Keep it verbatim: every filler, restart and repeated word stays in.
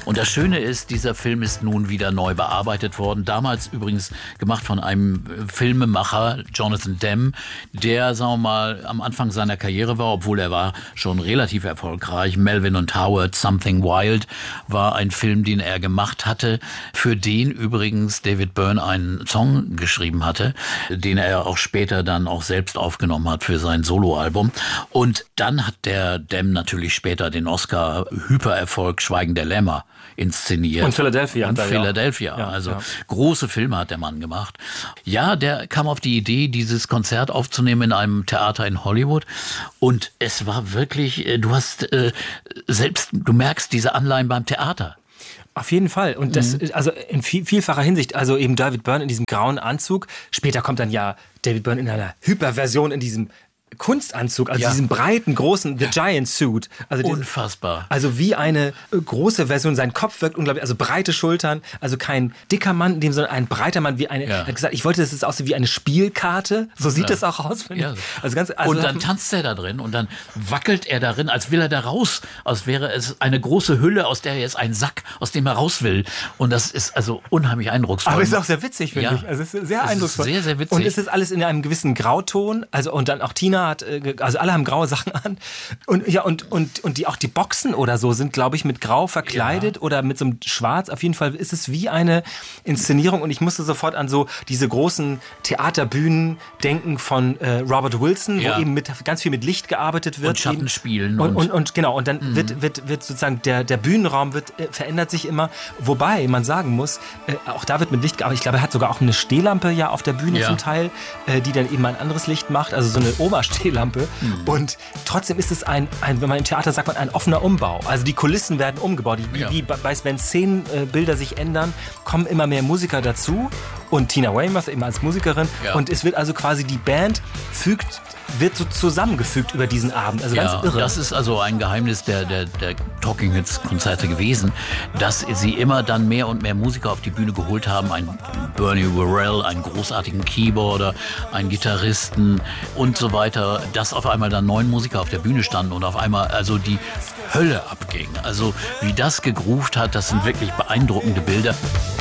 Und das Schöne ist, dieser Film ist nun wieder neu bearbeitet worden. Damals übrigens gemacht von einem Filmemacher, Jonathan Demme, der, sagen wir mal, am Anfang seiner Karriere war, obwohl er war schon relativ erfolgreich. Melvin und Howard, Something Wild war ein Film, den er gemacht hatte, für den übrigens David Byrne einen Song geschrieben hatte, den er auch später dann auch selbst aufgenommen hat für sein Soloalbum. Und dann hat der Demme natürlich später den Oscar-Hypererfolg Schweigen der Lämmer inszeniert. Und Philadelphia. Und Philadelphia. Ja, also ja. Große Filme hat der Mann gemacht. Ja, der kam auf die Idee, dieses Konzert aufzunehmen in einem Theater in Hollywood. Und es war wirklich, du hast äh, selbst, du merkst diese Anleihen beim Theater. Auf jeden Fall. Und das, mhm. also in viel, vielfacher Hinsicht, also eben David Byrne in diesem grauen Anzug. Später kommt dann ja David Byrne in einer Hyperversion in diesem Kunstanzug, also ja. diesem breiten, großen The Giant Suit. Also dieses, unfassbar. Also wie eine große Version. Sein Kopf wirkt unglaublich, also breite Schultern, also kein dicker Mann, in dem sondern ein breiter Mann, wie eine, ja. er hat gesagt, ich wollte, dass es aussieht wie eine Spielkarte. So sieht es ja. auch aus, finde ja. ich. Also ganz, also und dann tanzt er da drin und dann wackelt er darin, als will er da raus, als wäre es eine große Hülle, aus der er jetzt ein Sack, aus dem er raus will. Und das ist also unheimlich eindrucksvoll. Aber es ist auch sehr witzig, finde ja. ich. Also es ist sehr es eindrucksvoll. Ist sehr, sehr witzig. Und es ist alles in einem gewissen Grauton. Also und dann auch Tina hat, also alle haben graue Sachen an. Und ja, und, und, und die, auch die Boxen oder so sind, glaube ich, mit Grau verkleidet ja. oder mit so einem Schwarz. Auf jeden Fall ist es wie eine Inszenierung. Und ich musste sofort an so diese großen Theaterbühnen denken von äh, Robert Wilson, ja. wo eben mit, ganz viel mit Licht gearbeitet wird. Und Schattenspielen. Und, und, und, und genau, und dann mhm. wird, wird, wird sozusagen der, der Bühnenraum wird, äh, verändert sich immer. Wobei man sagen muss, äh, auch da wird mit Licht gearbeitet. Ich glaube, er hat sogar auch eine Stehlampe ja auf der Bühne ja. zum Teil, äh, die dann eben ein anderes Licht macht. Also so eine Oma-Stehlampe. Mhm. Und trotzdem ist es ein, ein, wenn man im Theater sagt, man ein offener Umbau. Also die Kulissen werden umgebaut. Wie, ja. wie bei, wenn Szenenbilder sich ändern, kommen immer mehr Musiker dazu. Und Tina Weymouth eben als Musikerin. Ja. Und es wird also quasi die Band fügt, wird so zusammengefügt über diesen Abend. Also ganz ja, irre. Das ist also ein Geheimnis der, der, der Talking Heads Konzerte gewesen, dass sie immer dann mehr und mehr Musiker auf die Bühne geholt haben. Ein Bernie Worrell, einen großartigen Keyboarder, einen Gitarristen und so weiter. Dass auf einmal dann neun Musiker auf der Bühne standen und auf einmal also die Hölle abging. Also wie das gegroovt hat, das sind wirklich beeindruckende Bilder.